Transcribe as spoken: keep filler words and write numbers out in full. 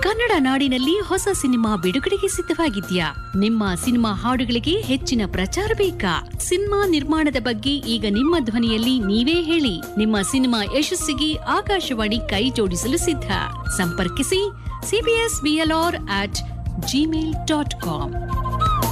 ಕನ್ನಡ ನಾಡಿನಲ್ಲಿ ಹೊಸ ಸಿನಿಮಾ ಬಿಡುಗಡೆಗೆ ಸಿದ್ಧವಾಗಿದ್ಯಾ? ನಿಮ್ಮ ಸಿನಿಮಾ ಹಾಡುಗಳಿಗೆ ಹೆಚ್ಚಿನ ಪ್ರಚಾರ ಬೇಕಾ? ಸಿನಿಮಾ ನಿರ್ಮಾಣದ ಬಗ್ಗೆ ಈಗ ನಿಮ್ಮ ಧ್ವನಿಯಲ್ಲಿ ನೀವೇ ಹೇಳಿ. ನಿಮ್ಮ ಸಿನಿಮಾ ಯಶಸ್ಸಿಗೆ ಆಕಾಶವಾಣಿ ಕೈ ಜೋಡಿಸಲು ಸಿದ್ಧ. ಸಂಪರ್ಕಿಸಿ CBS BLR at Gmail dot com.